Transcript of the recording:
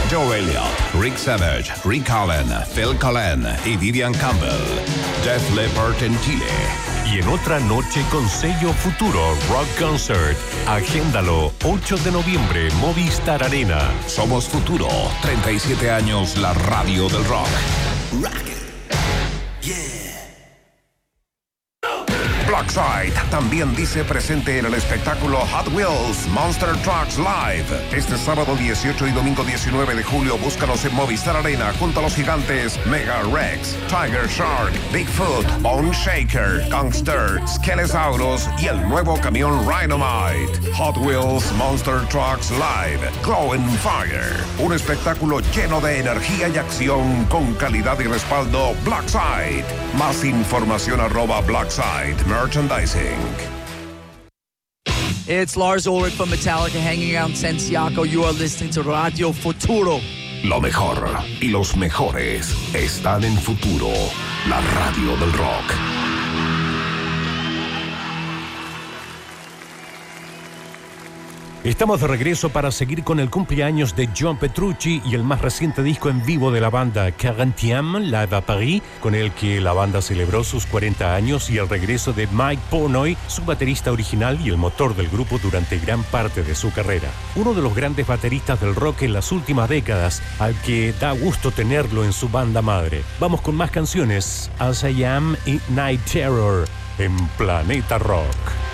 Joe Elliott, Rick Savage, Rick Allen, Phil Collen y Vivian Campbell. Def Leppard en Chile. Y en otra noche con sello Futuro Rock Concert. Agéndalo, 8 de noviembre, Movistar Arena. Somos Futuro, 37 años la radio del rock. Rock it. Yeah. Blackside también dice presente en el espectáculo Hot Wheels Monster Trucks Live. Este sábado 18 y domingo 19 de julio, búscalos en Movistar Arena junto a los gigantes Mega Rex, Tiger Shark, Bigfoot, Bone Shaker, Gangster, Skelesaurus y el nuevo camión Rhinomite. Hot Wheels Monster Trucks Live, Glow and Fire. Un espectáculo lleno de energía y acción con calidad y respaldo Blackside. Más información @Blackside Merchandising. It's Lars Ulrich from Metallica hanging out in Santiago. You are listening to Radio Futuro. Lo mejor y los mejores están en Futuro, la radio del rock. Estamos de regreso para seguir con el cumpleaños de John Petrucci y el más reciente disco en vivo de la banda, 40 Live à Paris, con el que la banda celebró sus 40 años, y el regreso de Mike Portnoy, su baterista original y el motor del grupo durante gran parte de su carrera. Uno de los grandes bateristas del rock en las últimas décadas, al que da gusto tenerlo en su banda madre. Vamos con más canciones, As I Am y Night Terror, en Planeta Rock.